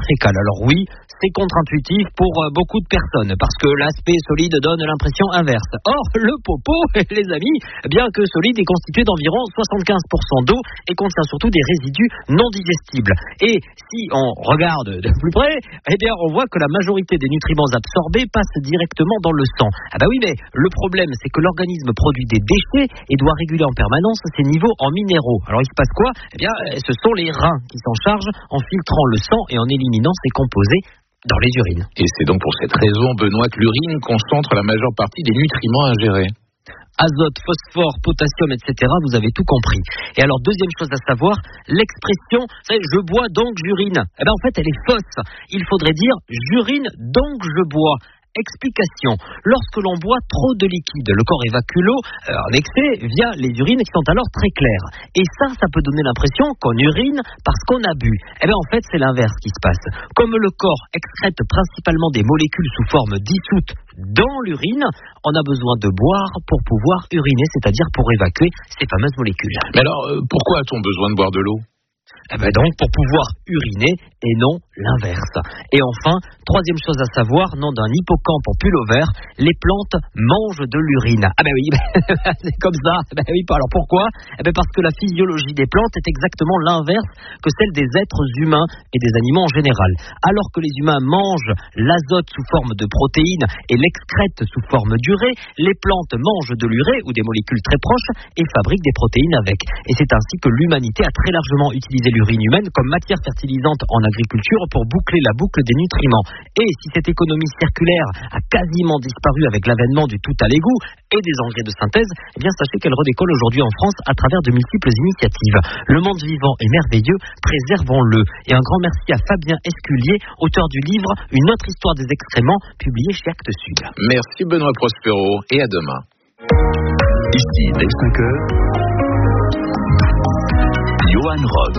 fécale. Alors oui, c'est contre-intuitif pour beaucoup de personnes parce que l'aspect solide donne l'impression inverse. Or, le popo, les amis, bien que solide, est constitué d'environ 75% d'eau et contient surtout des résidus non digestibles. Et si on regarde de plus près, eh bien, on voit que la majorité des nutriments absorbés passent directement dans le sang. Ah bah oui, mais le problème, c'est que l'organisme produit des déchets et doit réguler en permanence ses niveaux en minéraux. Alors, il se passe quoi ? Eh bien, ce sont les reins qui s'en chargent en filtrant le sang et en éliminant ses composés dans les urines. Et c'est donc pour cette raison, Benoît, que l'urine concentre la majeure partie des nutriments ingérés. Azote, phosphore, potassium, etc. Vous avez tout compris. Et alors, deuxième chose à savoir, l'expression, vous savez, je bois donc j'urine. Eh bien, en fait, elle est fausse. Il faudrait dire j'urine donc je bois. Explication. Lorsque l'on boit trop de liquide, le corps évacue l'eau en excès via les urines qui sont alors très claires. Et ça peut donner l'impression qu'on urine parce qu'on a bu. Eh bien, en fait, c'est l'inverse qui se passe. Comme le corps excrète principalement des molécules sous forme dissoute dans l'urine, on a besoin de boire pour pouvoir uriner, c'est-à-dire pour évacuer ces fameuses molécules. Mais alors, pourquoi a-t-on besoin de boire de l'eau ? Eh ben donc pour pouvoir uriner et non l'inverse. Et enfin, troisième chose à savoir, nom d'un hippocampe en pullover, les plantes mangent de l'urine. Ah ben oui, c'est comme ça. Ben oui, alors pourquoi ? Eh ben parce que la physiologie des plantes est exactement l'inverse que celle des êtres humains et des animaux en général. Alors que les humains mangent l'azote sous forme de protéines et l'excrètent sous forme d'urée, les plantes mangent de l'urée ou des molécules très proches et fabriquent des protéines avec. Et c'est ainsi que l'humanité a très largement utilisé l'urine humaine comme matière fertilisante en agriculture pour boucler la boucle des nutriments. Et si cette économie circulaire a quasiment disparu avec l'avènement du tout à l'égout et des engrais de synthèse, eh bien sachez qu'elle redécolle aujourd'hui en France à travers de multiples initiatives. Le monde vivant est merveilleux, préservons-le. Et un grand merci à Fabien Esculier, auteur du livre Une autre histoire des excréments, publié chez Actes Sud. Merci Benoît Prospero et à demain. Ici, dès 5h, Johan Rock.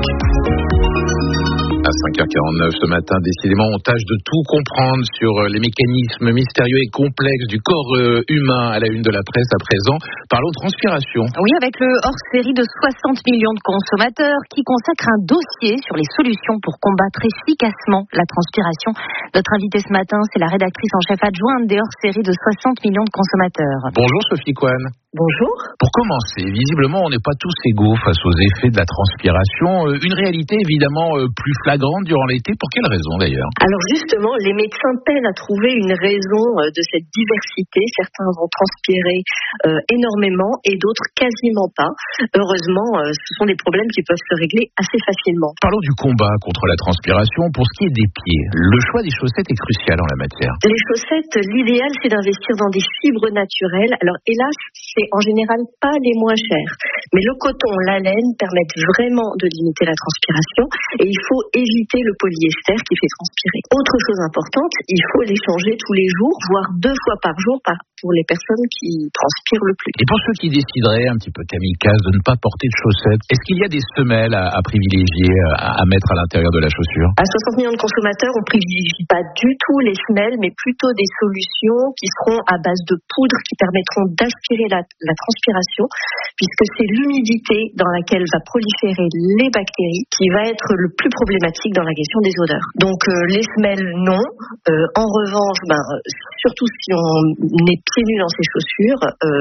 À 5h49 ce matin, décidément, on tâche de tout comprendre sur les mécanismes mystérieux et complexes du corps humain à la une de la presse à présent. Parlons de transpiration. Oui, avec le hors-série de 60 millions de consommateurs qui consacre un dossier sur les solutions pour combattre efficacement la transpiration. Notre invitée ce matin, c'est la rédactrice en chef adjointe des hors-séries de 60 millions de consommateurs. Bonjour Sophie Coine. Bonjour. Pour commencer, visiblement, on n'est pas tous égaux face aux effets de la transpiration. Une réalité évidemment plus flagrante durant l'été. Pour quelle raison d'ailleurs ? Alors justement, les médecins peinent à trouver une raison de cette diversité. Certains vont transpirer énormément et d'autres quasiment pas. Heureusement, ce sont des problèmes qui peuvent se régler assez facilement. Parlons du combat contre la transpiration. Pour ce qui est des pieds, le choix des chaussettes est crucial en la matière. Les chaussettes, l'idéal, c'est d'investir dans des fibres naturelles. Alors hélas, c'est en général pas les moins chères. Mais le coton, la laine permettent vraiment de limiter la transpiration et il faut éviter le polyester qui fait transpirer. Autre chose importante, il faut les changer tous les jours, voire 2 fois par jour pour les personnes qui transpirent le plus. Et pour ceux qui décideraient un petit peu kamikaze de ne pas porter de chaussettes, est-ce qu'il y a des semelles à privilégier, à mettre à l'intérieur de la chaussure ? À 60 millions de consommateurs, on privilégie pas du tout les semelles, mais plutôt des solutions qui seront à base de poudre qui permettront d'aspirer la transpiration, puisque c'est l'humidité dans laquelle va proliférer les bactéries qui va être le plus problématique dans la question des odeurs. Donc les semelles, non. En revanche, surtout si on est pieds nus dans ses chaussures,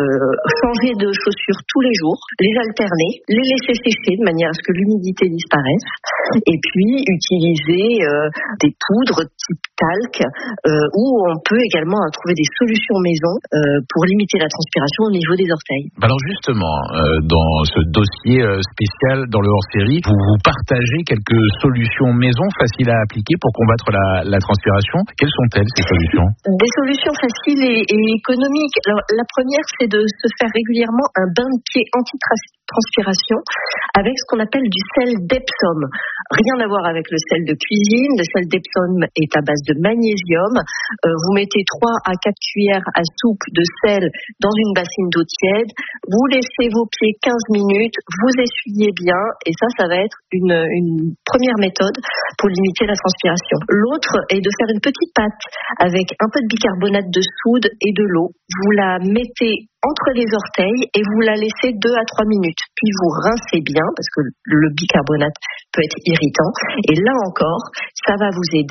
changer de chaussures tous les jours, les alterner, les laisser sécher de manière à ce que l'humidité disparaisse, et puis utiliser des poudres type talc, où on peut également trouver des solutions maison pour limiter la transpiration au niveau des orteils. Alors justement, dans ce dossier spécial dans le hors-série, vous partagez quelques solutions maison faciles à appliquer pour combattre la transpiration. Quelles sont-elles ces solutions ? Des solutions faciles et économiques. Alors, la première, c'est de se faire régulièrement un bain de pied anti-transpiration avec ce qu'on appelle du sel d'Epsom. Rien à voir avec le sel de cuisine. Le sel d'Epsom est à base de magnésium. Vous mettez 3 à 4 cuillères à soupe de sel dans une bassine d'eau tiède. Vous laissez vos pieds 15 minutes. Vous essuyez bien. Et ça va être une première méthode pour limiter la transpiration. L'autre est de faire une petite pâte avec un peu de bicarbonate de soude et de l'eau. Vous la mettez entre les orteils et vous la laissez 2 à 3 minutes. Puis vous rincez bien parce que le bicarbonate peut être irritant. Et là encore, ça va vous aider